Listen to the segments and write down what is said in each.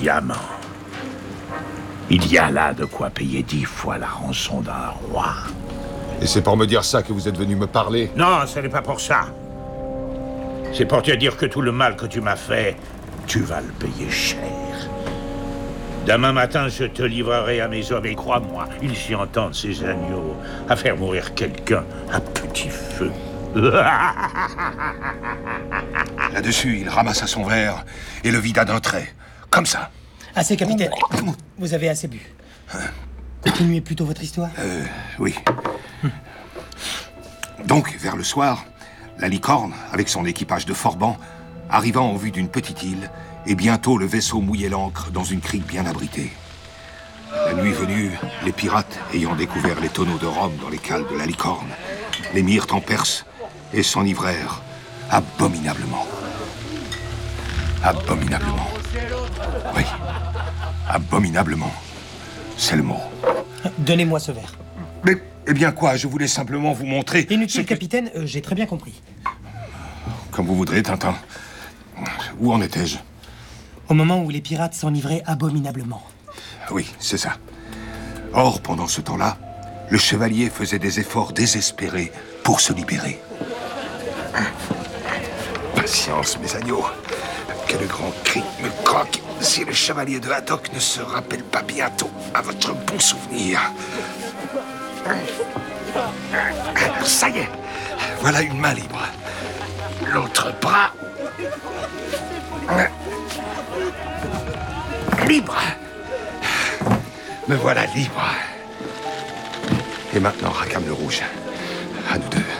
diamants. Il y a là de quoi payer 10 fois la rançon d'un roi. Et c'est pour me dire ça que vous êtes venu me parler? Non, ce n'est pas pour ça. C'est pour te dire que tout le mal que tu m'as fait, tu vas le payer cher. Demain matin, je te livrerai à mes hommes et crois-moi, ils s'y entendent, ces agneaux, à faire mourir quelqu'un à petit feu. Là-dessus, il ramassa son verre et le vida d'un trait. Comme ça. Assez, capitaine. Vous avez assez bu. Continuez plutôt votre histoire. Oui. Donc, vers le soir, la licorne, avec son équipage de forbans, arriva en vue d'une petite île, et bientôt le vaisseau mouillait l'ancre dans une crique bien abritée. La nuit venue, les pirates, ayant découvert les tonneaux de rhum dans les cales de la licorne, les mirent en Perse et s'enivrèrent abominablement. Abominablement. Oui, abominablement. C'est le mot. Donnez-moi ce verre. Mais, eh bien quoi, je voulais simplement vous montrer... Inutile, capitaine, j'ai très bien compris. Comme vous voudrez, Tintin. Où en étais-je? Au moment où les pirates s'enivraient abominablement. Oui, c'est ça. Or, pendant ce temps-là, le chevalier faisait des efforts désespérés pour se libérer. Patience, mes agneaux. Que le grand cri me croque si le chevalier de Haddock ne se rappelle pas bientôt à votre bon souvenir. Ça y est, voilà une main libre. L'autre bras... libre. Me voilà libre. Et maintenant, Rackham le Rouge. À nous deux.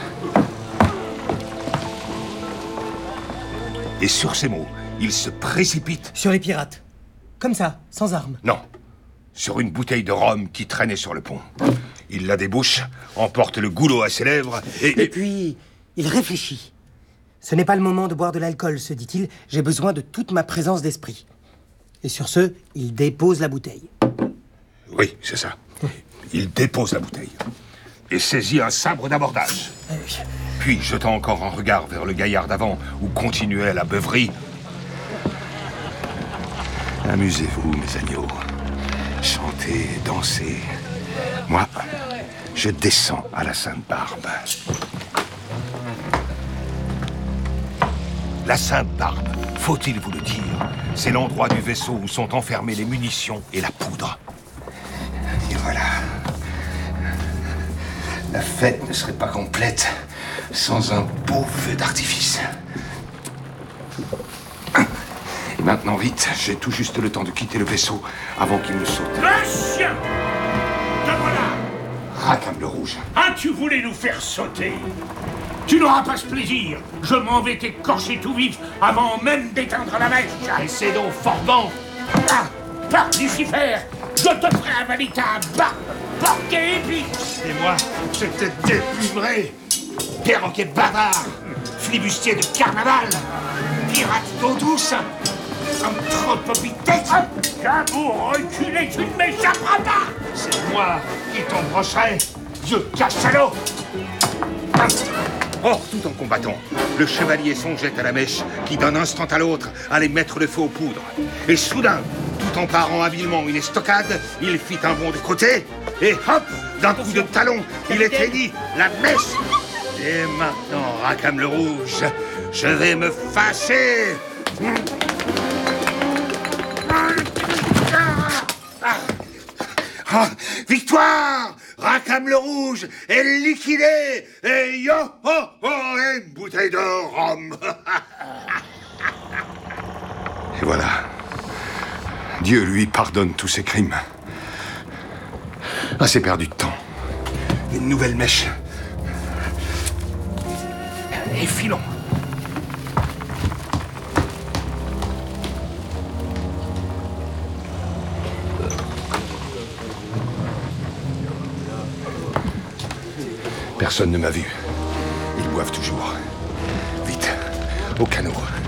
Et sur ces mots, il se précipite... Sur les pirates. Comme ça, sans armes. Non. Sur une bouteille de rhum qui traînait sur le pont. Il la débouche, emporte le goulot à ses lèvres Et puis, il réfléchit. Ce n'est pas le moment de boire de l'alcool, se dit-il. J'ai besoin de toute ma présence d'esprit. Et sur ce, il dépose la bouteille. Oui, c'est ça. Il dépose la bouteille. Et saisit un sabre d'abordage. Puis, jetant encore un regard vers le gaillard d'avant, où continuait la beuverie. Amusez-vous, mes agneaux. Chantez, dansez. Moi, je descends à la Sainte-Barbe. La Sainte-Barbe, faut-il vous le dire, c'est l'endroit du vaisseau où sont enfermées les munitions et la poudre. Et voilà. La fête ne serait pas complète sans un beau feu d'artifice. Et maintenant, vite, j'ai tout juste le temps de quitter le vaisseau avant qu'il ne saute. Le chien! Te voilà! Rackham le Rouge. As-tu voulu nous faire sauter? Tu n'auras pas ce plaisir. Je m'en vais t'écorcher tout vif avant même d'éteindre la mèche. Et c'est donc Forban. Ah, par Lucifer, je te ferai avaler ta barbe, porc et épique. Et moi, je te déplumerai. Perroquet bavard, flibustier de carnaval, pirate d'eau douce, anthropopithèque. Cabout reculé, tu ne m'échapperas pas. C'est moi qui t'embrocherai, vieux cachalot. Or, tout en combattant, le chevalier songeait à la mèche qui, d'un instant à l'autre, allait mettre le feu aux poudres. Et soudain, tout en parant habilement une estocade, il fit un bond de côté, et hop, d'un coup de talon, il éteignit la mèche. Et maintenant, Rackham le Rouge, je vais me fâcher. Ah, victoire! Rackham le Rouge est liquidé! Et yo ho ho! Une bouteille de rhum! Et voilà. Dieu lui pardonne tous ses crimes. Assez perdu de temps. Une nouvelle mèche. Et filons. Personne ne m'a vu. Ils boivent toujours. Vite, au canot.